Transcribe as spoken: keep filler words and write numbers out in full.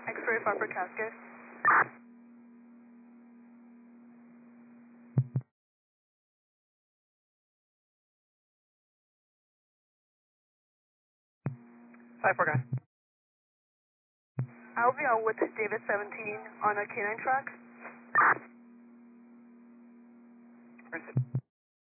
X-ray five for casket. five four guy. I'll be out with David seventeen on a canine track.